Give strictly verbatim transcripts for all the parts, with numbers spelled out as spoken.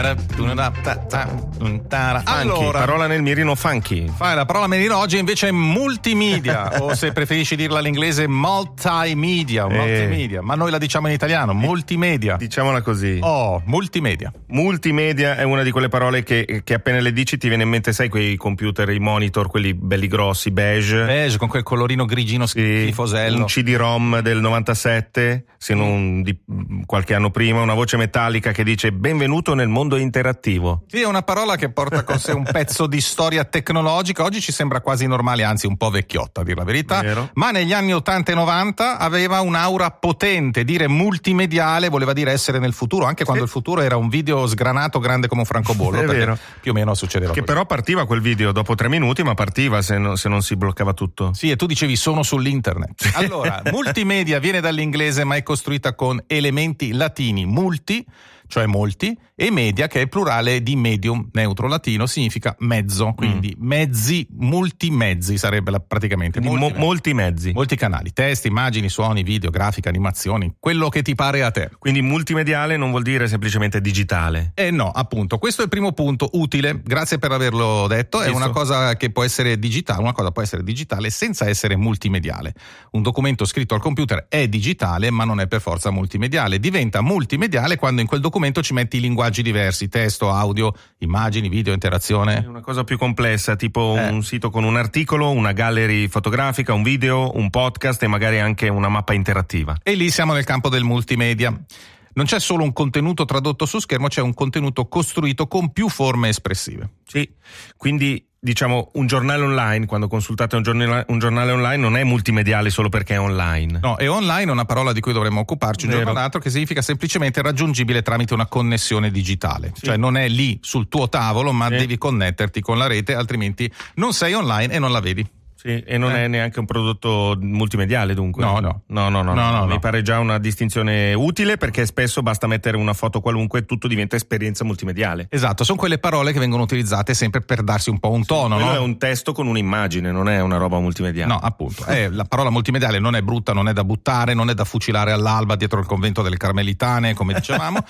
Allora, parola nel mirino funky. Fai la parola mirino oggi invece è multimedia o se preferisci dirla all'inglese multimedia, eh, multimedia, ma noi la diciamo in italiano, multimedia. Diciamola così. Oh, multimedia. Multimedia è una di quelle parole che, che appena le dici ti viene in mente, sai, quei computer, i monitor, quelli belli grossi, beige. Beige, con quel colorino grigino schifosello. Un C D ROM del novantasette, se non di qualche anno prima, una voce metallica che dice benvenuto nel mondo interattivo. Sì, è una parola che porta con sé un pezzo di storia tecnologica. Oggi ci sembra quasi normale, anzi un po' vecchiotta a dir la verità. Vero. Ma negli anni ottanta e novanta aveva un'aura potente. Dire multimediale voleva dire essere nel futuro, anche quando sì. il futuro era un video sgranato grande come un francobollo. È vero. Più o meno succedeva Che così. però partiva quel video dopo tre minuti, ma partiva se, no, se non si bloccava tutto. Sì, e tu dicevi sono sull'internet. Allora, multimedia viene dall'inglese ma è costruita con elementi latini, multi, cioè molti, e media, che è il plurale di medium, neutro latino, significa mezzo, quindi mm. mezzi, multimezzi sarebbe la, praticamente. Molti, molti, mo- molti mezzi. Molti canali, testi, immagini, suoni, video, grafica, animazioni, quello che ti pare a te. Quindi multimediale non vuol dire semplicemente digitale. Eh no, appunto, questo è il primo punto utile, grazie per averlo detto, è Visto. una cosa che può essere digitale, una cosa può essere digitale senza essere multimediale. Un documento scritto al computer è digitale ma non è per forza multimediale, diventa multimediale quando in quel documento ci metti i linguaggi diversi, testo, audio, immagini, video, interazione. È una cosa più complessa, tipo eh. un sito con un articolo, una gallery fotografica, un video, un podcast e magari anche una mappa interattiva. E lì siamo nel campo del multimedia. Non c'è solo un contenuto tradotto su schermo, c'è un contenuto costruito con più forme espressive. Sì, quindi diciamo un giornale online, quando consultate un giornale, un giornale online non è multimediale solo perché è online. No, e online è una parola di cui dovremmo occuparci un Vero. giorno o l'altro, che significa semplicemente raggiungibile tramite una connessione digitale. Sì. Cioè non è lì sul tuo tavolo, ma sì. devi connetterti con la rete, altrimenti non sei online e non la vedi. Sì, e non Eh. è neanche un prodotto multimediale dunque. No, no. No, no, no. No, no, Mi no. pare già una distinzione utile perché spesso basta mettere una foto qualunque e tutto diventa esperienza multimediale. Esatto, sono quelle parole che vengono utilizzate sempre per darsi un po' un tono, Quello no? è un testo con un'immagine, non è una roba multimediale. No, appunto, eh, la parola multimediale non è brutta, non è da buttare, non è da fucilare all'alba dietro il convento delle Carmelitane, come dicevamo.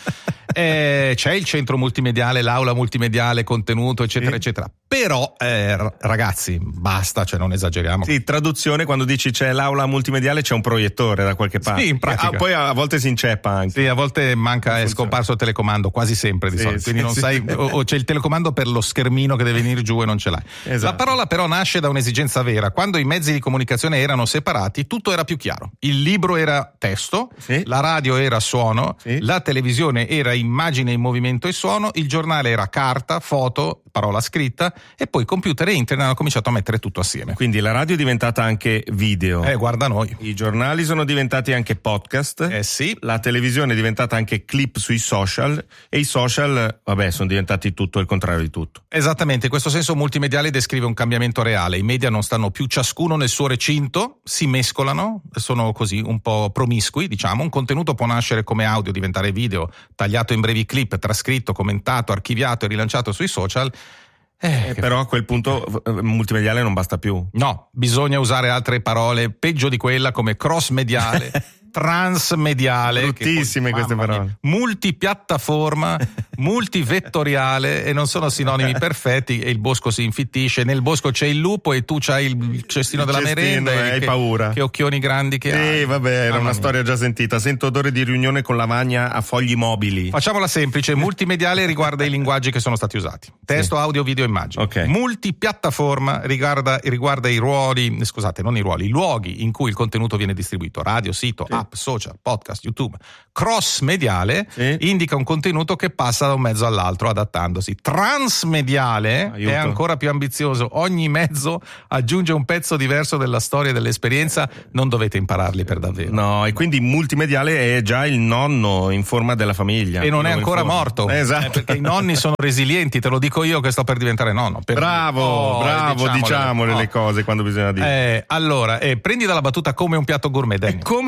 eh, c'è il centro multimediale, l'aula multimediale, contenuto, eccetera, sì. eccetera. Però, eh, ragazzi, basta, cioè non esageriamo. Sì, traduzione, quando dici c'è l'aula multimediale c'è un proiettore da qualche parte. Sì, in pratica. Ah, poi a volte si inceppa anche. Sì, a volte manca, è scomparso il telecomando, quasi sempre di Sì, solito, sì, quindi non sì. sai, o, o c'è il telecomando per lo schermino che deve venire giù e non ce l'hai. Esatto. La parola però nasce da un'esigenza vera. Quando i mezzi di comunicazione erano separati, tutto era più chiaro. Il libro era testo, Sì. la radio era suono, Sì. la televisione era immagine in movimento e suono, il giornale era carta, foto, parola scritta, e poi computer e internet hanno cominciato a mettere tutto assieme. Quindi la radio è diventata anche video. Eh, guarda noi. I giornali sono diventati anche podcast. Eh sì. La televisione è diventata anche clip sui social e i social, vabbè, sono diventati tutto il contrario di tutto. Esattamente, in questo senso multimediale descrive un cambiamento reale. I media non stanno più ciascuno nel suo recinto, si mescolano, sono così un po' promiscui, diciamo. Un contenuto può nascere come audio, diventare video, tagliato in brevi clip, trascritto, commentato, archiviato e rilanciato sui social. Eh, Eh, però a quel punto eh, multimediale non basta più. No, bisogna usare altre parole peggio di quella, come cross mediale, transmediale, Bruttissime che poi, queste mamma mia, parole. multipiattaforma, multivettoriale, e non sono sinonimi perfetti, e il bosco si infittisce, nel bosco c'è il lupo e tu c'hai il cestino Il della cestino, merenda, eh, e hai che, paura. che occhioni grandi che hai. Sì, vabbè, era Mamma una mia. storia già sentita. Sento odore di riunione con lavagna a fogli mobili. Facciamola semplice, multimediale riguarda i linguaggi che sono stati usati. Testo, Sì. audio, video, immagini. Ok. Multipiattaforma riguarda, riguarda i ruoli, scusate, non i ruoli, i luoghi in cui il contenuto viene distribuito, radio, sito, Sì. app, social, podcast, YouTube. Cross mediale Sì. indica un contenuto che passa da un mezzo all'altro adattandosi. Transmediale Aiuto. è ancora più ambizioso, ogni mezzo aggiunge un pezzo diverso della storia e dell'esperienza, non dovete impararli per davvero. No, e quindi multimediale è già il nonno in forma della famiglia. E non è in ancora forma. morto, Esatto. Eh, perché i nonni sono resilienti, te lo dico io che sto per diventare nonno. Per Bravo, Oh, bravo, diciamole. diciamole Oh. le cose quando bisogna dire. Eh, allora, eh, prendi dalla battuta come un piatto gourmet, È Danny. come un piatto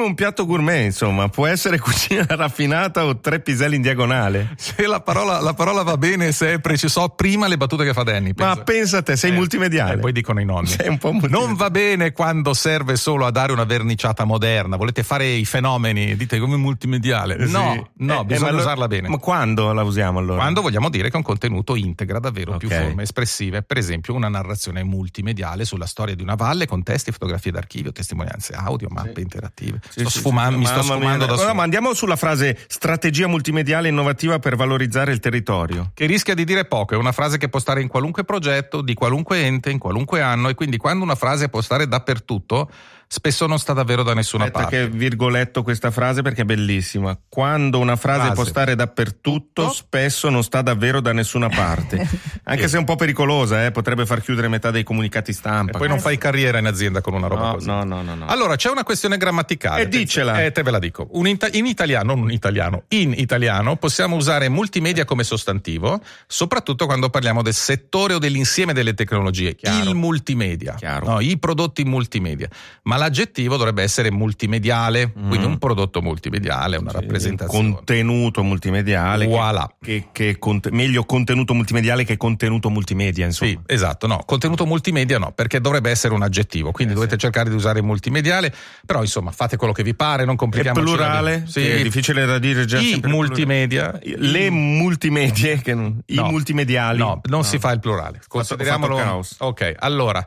piatto gourmet, insomma, può essere cucina raffinata o tre piselli in diagonale. Se la parola, la parola va bene, se è preciso, prima le battute che fa Danny. Penso. Ma pensa a te, sei eh, multimediale. E poi dicono i nonni. Sei un po' multimediale. Non va bene quando serve solo a dare una verniciata moderna, volete fare i fenomeni, dite come multimediale. No, sì. no, eh, bisogna eh, usarla bene. Ma quando la usiamo allora? Quando vogliamo dire che un contenuto integra davvero okay. più forme espressive, per esempio una narrazione multimediale sulla storia di una valle con testi, fotografie d'archivio, testimonianze audio, mappe sì. interattive. Sì, sto sì, sfumando, sì, mi sto sfumando da solo. No, ma andiamo sulla frase strategia multimediale innovativa per valorizzare il territorio. Che rischia di dire poco, è una frase che può stare in qualunque progetto, di qualunque ente, in qualunque anno, e quindi quando una frase può stare dappertutto, spesso non sta davvero da nessuna Aspetta parte. Che virgoletto questa frase perché è bellissima. Quando una frase, frase. può stare dappertutto, spesso non sta davvero da nessuna parte. Anche se è un po' pericolosa, eh? Potrebbe far chiudere metà dei comunicati stampa. E poi non fai carriera in azienda con una roba no, così. No, no, no, no. Allora, c'è una questione grammaticale. E dicela. Eh, te ve la dico. Un in, in italiano, non in italiano, in italiano possiamo usare multimedia come sostantivo, soprattutto quando parliamo del settore o dell'insieme delle tecnologie. Chiaro. Il multimedia. Chiaro. No, i prodotti multimedia. Ma l'aggettivo dovrebbe essere multimediale, mm. quindi un prodotto multimediale, una sì, rappresentazione. Contenuto multimediale. Voilà. Che, che, che meglio contenuto multimediale che contenuto multimedia, insomma. Sì, esatto, no, contenuto multimedia no, perché dovrebbe essere un aggettivo, quindi eh, dovete sì. cercare di usare multimediale, però insomma fate quello che vi pare, non complichiamoci. È plurale, sì. È difficile da dire già. I multimedia. Le I... multimedie, che non... i no, multimediali. No, non no. si fa il plurale. Consideriamolo. Fatto, fatto ok, allora.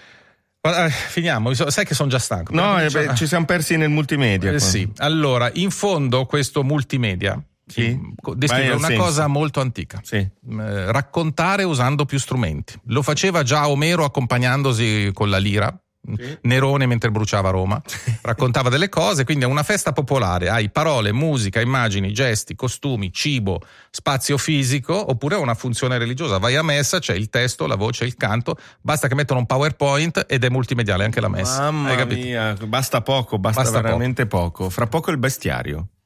Finiamo, sai che sono già stanco. No, eh beh, ci siamo persi nel multimedia. Eh, sì, allora, in fondo questo multimedia sì. descrive una senso. cosa molto antica. Sì. Eh, raccontare usando più strumenti. Lo faceva già Omero accompagnandosi con la lira. Sì. Nerone mentre bruciava Roma raccontava delle cose, quindi è una festa popolare, hai parole, musica, immagini, gesti, costumi, cibo, spazio fisico, oppure una funzione religiosa, vai a messa, c'è il testo, la voce, il canto, basta che mettono un PowerPoint ed è multimediale anche la messa. Mamma hai capito? mia, basta poco, basta, basta veramente poco. poco. Fra poco il bestiario.